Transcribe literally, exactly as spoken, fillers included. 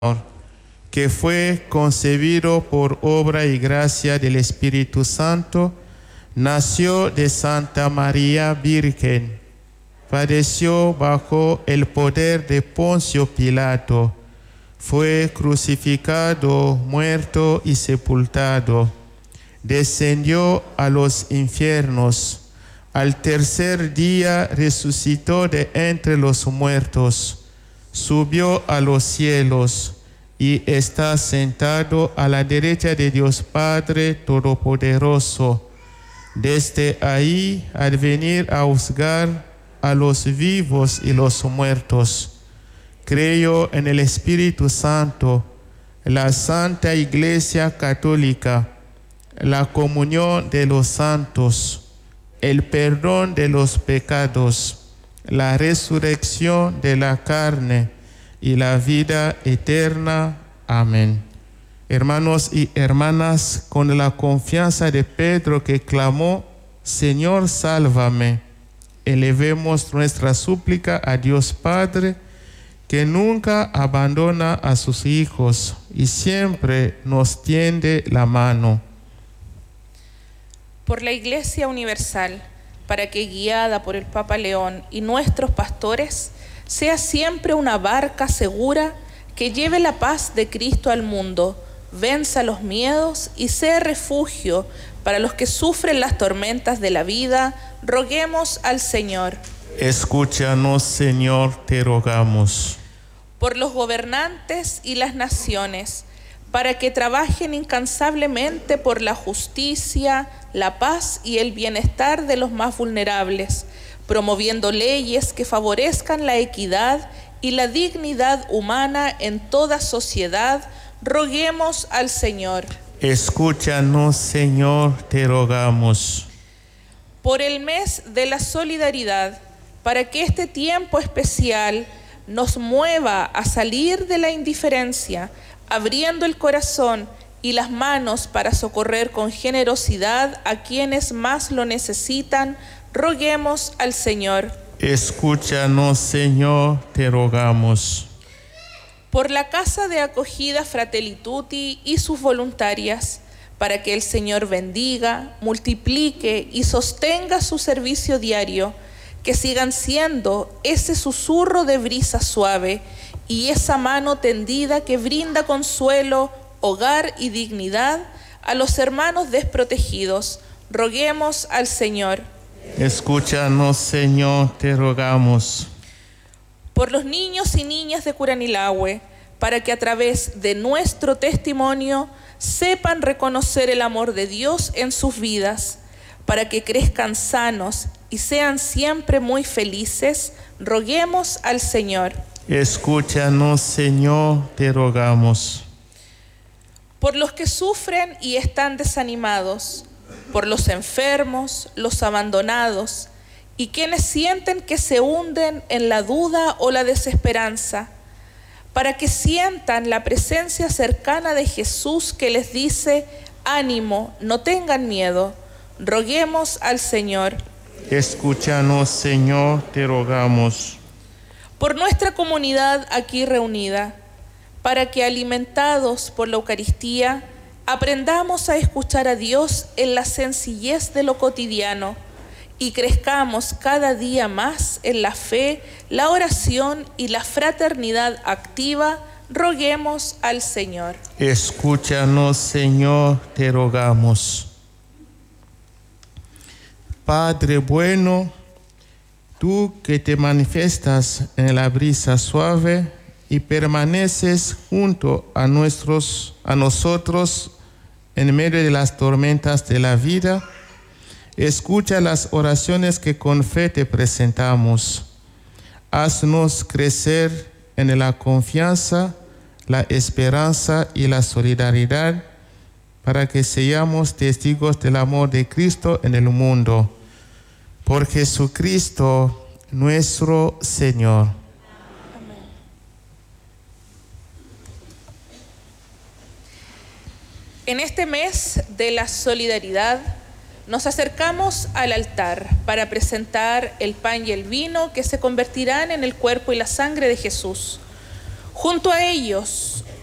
que fue concebido por obra y gracia del Espíritu Santo, nació de Santa María Virgen, padeció bajo el poder de Poncio Pilato, fue crucificado, muerto y sepultado, descendió a los infiernos, al tercer día resucitó de entre los muertos, subió a los cielos y está sentado a la derecha de Dios Padre Todopoderoso. Desde ahí, al venir a juzgar a los vivos y los muertos. Creo en el Espíritu Santo, la Santa Iglesia Católica, la comunión de los santos, el perdón de los pecados, la resurrección de la carne y la vida eterna. Amén. Hermanos y hermanas, con la confianza de Pedro que clamó, Señor, sálvame, elevemos nuestra súplica a Dios Padre, que nunca abandona a sus hijos y siempre nos tiende la mano. Por la Iglesia Universal, para que, guiada por el Papa León y nuestros pastores, sea siempre una barca segura que lleve la paz de Cristo al mundo, venza los miedos y sea refugio para los que sufren las tormentas de la vida, roguemos al Señor. Escúchanos, Señor, te rogamos. Por los gobernantes y las naciones, para que trabajen incansablemente por la justicia, la paz y el bienestar de los más vulnerables, promoviendo leyes que favorezcan la equidad y la dignidad humana en toda sociedad, roguemos al Señor. Escúchanos, Señor, te rogamos. Por el mes de la solidaridad, para que este tiempo especial nos mueva a salir de la indiferencia, abriendo el corazón y las manos para socorrer con generosidad a quienes más lo necesitan, roguemos al Señor. Escúchanos, Señor, te rogamos. Por la Casa de Acogida Fratelli Tutti y sus voluntarias, para que el Señor bendiga, multiplique y sostenga su servicio diario, que sigan siendo ese susurro de brisa suave y esa mano tendida que brinda consuelo, hogar y dignidad a los hermanos desprotegidos. Roguemos al Señor. Escúchanos, Señor, te rogamos. Por los niños y niñas de Curanilahue, para que a través de nuestro testimonio sepan reconocer el amor de Dios en sus vidas, para que crezcan sanos y sean siempre muy felices, roguemos al Señor. Escúchanos, Señor, te rogamos. Por los que sufren y están desanimados, por los enfermos, los abandonados y quienes sienten que se hunden en la duda o la desesperanza, para que sientan la presencia cercana de Jesús que les dice, ánimo, no tengan miedo, roguemos al Señor. Escúchanos, Señor, te rogamos. Por nuestra comunidad aquí reunida, para que alimentados por la Eucaristía, aprendamos a escuchar a Dios en la sencillez de lo cotidiano y crezcamos cada día más en la fe, la oración y la fraternidad activa, roguemos al Señor. Escúchanos, Señor, te rogamos. Padre bueno, tú que te manifiestas en la brisa suave y permaneces junto a, nuestros, a nosotros en medio de las tormentas de la vida, escucha las oraciones que con fe te presentamos. Haznos crecer en la confianza, la esperanza y la solidaridad, para que seamos testigos del amor de Cristo en el mundo. Por Jesucristo nuestro Señor. Amén. En este mes de la solidaridad, nos acercamos al altar para presentar el pan y el vino que se convertirán en el cuerpo y la sangre de Jesús. Junto a ellos,